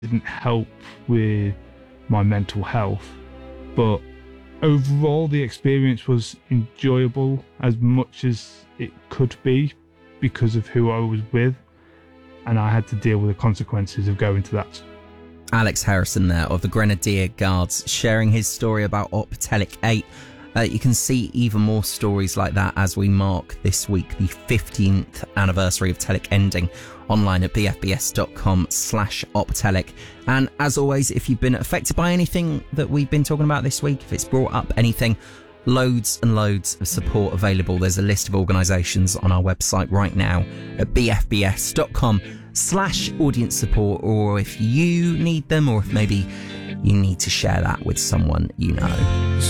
didn't help with my mental health, but overall the experience was enjoyable as much as it could be because of who I was with, and I had to deal with the consequences of going to that. Alex Harrison there of the Grenadier Guards sharing his story about Op Telic 8. You can see even more stories like that as we mark this week the 15th anniversary of Telic ending online at bfbs.com/optelic. And as always, if you've been affected by anything that we've been talking about this week, if it's brought up anything, loads and loads of support available. There's a list of organisations on our website right now at bfbs.com/audience support, or if you need them, or if maybe you need to share that with someone you know.